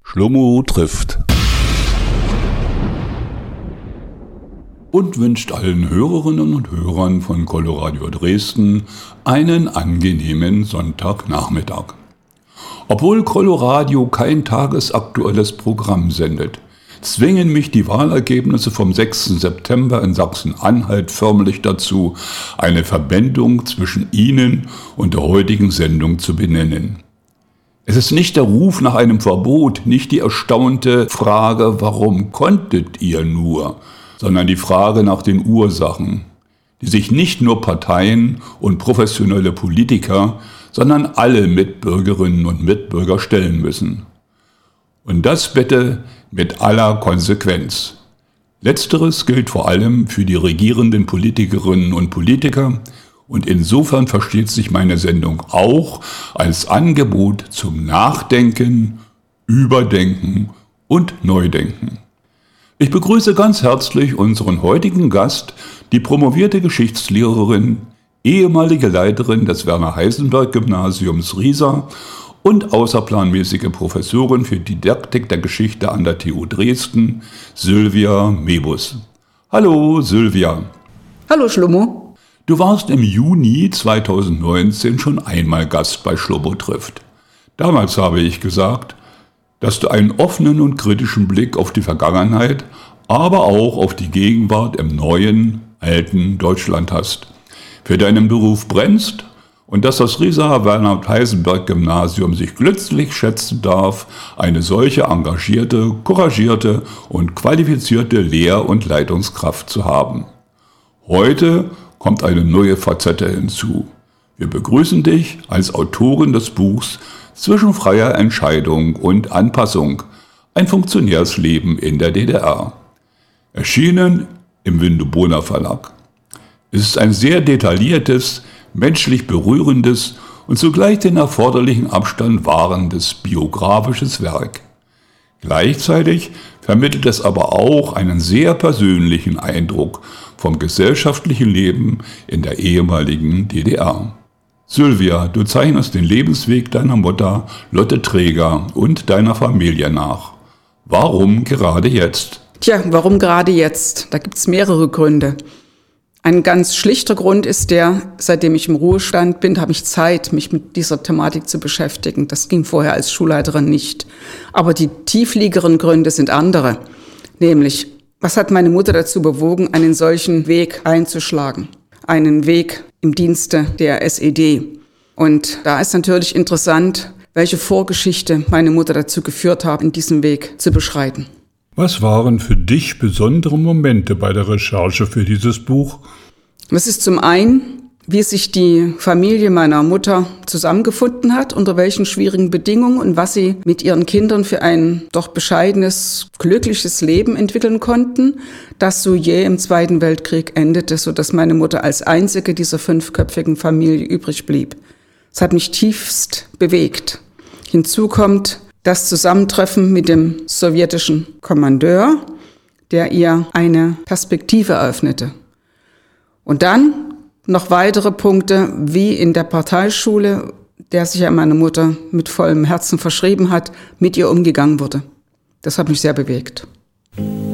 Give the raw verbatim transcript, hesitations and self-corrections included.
Schlummo trifft. Und wünscht allen Hörerinnen und Hörern von Coloradio Dresden einen angenehmen Sonntagnachmittag. Obwohl Coloradio kein tagesaktuelles Programm sendet, zwingen mich die Wahlergebnisse vom sechsten September in Sachsen-Anhalt förmlich dazu, eine Verbindung zwischen Ihnen und der heutigen Sendung zu benennen. Es ist nicht der Ruf nach einem Verbot, nicht die erstaunte Frage, warum konntet ihr nur, sondern die Frage nach den Ursachen, die sich nicht nur Parteien und professionelle Politiker, sondern alle Mitbürgerinnen und Mitbürger stellen müssen. Und das bitte mit aller Konsequenz. Letzteres gilt vor allem für die regierenden Politikerinnen und Politiker, und insofern versteht sich meine Sendung auch als Angebot zum Nachdenken, Überdenken und Neudenken. Ich begrüße ganz herzlich unseren heutigen Gast, die promovierte Geschichtslehrerin, ehemalige Leiterin des Werner-Heisenberg-Gymnasiums Riesa und außerplanmäßige Professorin für Didaktik der Geschichte an der T U Dresden, Sylvia Mebus. Hallo Sylvia. Hallo Schlummo. Du warst im Juni zweitausendneunzehn schon einmal Gast bei Schlummo trifft. Damals habe ich gesagt, dass du einen offenen und kritischen Blick auf die Vergangenheit, aber auch auf die Gegenwart im neuen, alten Deutschland hast, für deinen Beruf brennst und dass das Rieser Werner-Heisenberg-Gymnasium sich glücklich schätzen darf, eine solche engagierte, couragierte und qualifizierte Lehr- und Leitungskraft zu haben. Heute kommt eine neue Facette hinzu. Wir begrüßen dich als Autorin des Buchs Zwischen freier Entscheidung und Anpassung, ein Funktionärsleben in der D D R. Erschienen im Windeboner Verlag. Es ist ein sehr detailliertes, menschlich berührendes und zugleich den erforderlichen Abstand wahrendes biografisches Werk. Gleichzeitig vermittelt es aber auch einen sehr persönlichen Eindruck vom gesellschaftlichen Leben in der ehemaligen D D R. Sylvia, du zeichnest den Lebensweg deiner Mutter Lotte Träger und deiner Familie nach. Warum gerade jetzt? Tja, warum gerade jetzt? Da gibt es mehrere Gründe. Ein ganz schlichter Grund ist der, seitdem ich im Ruhestand bin, habe ich Zeit, mich mit dieser Thematik zu beschäftigen. Das ging vorher als Schulleiterin nicht. Aber die tiefliegeren Gründe sind andere. Nämlich, was hat meine Mutter dazu bewogen, einen solchen Weg einzuschlagen? Einen Weg im Dienste der S E D. Und da ist natürlich interessant, welche Vorgeschichte meine Mutter dazu geführt hat, in diesem Weg zu beschreiten. Was waren für dich besondere Momente bei der Recherche für dieses Buch? Es ist zum einen, wie sich die Familie meiner Mutter zusammengefunden hat, unter welchen schwierigen Bedingungen und was sie mit ihren Kindern für ein doch bescheidenes, glückliches Leben entwickeln konnten, das so jäh im Zweiten Weltkrieg endete, sodass meine Mutter als einzige dieser fünfköpfigen Familie übrig blieb. Es hat mich tiefst bewegt. Hinzu kommt das Zusammentreffen mit dem sowjetischen Kommandeur, der ihr eine Perspektive eröffnete. Und dann noch weitere Punkte, wie in der Parteischule, der sich ja meine Mutter mit vollem Herzen verschrieben hat, mit ihr umgegangen wurde. Das hat mich sehr bewegt.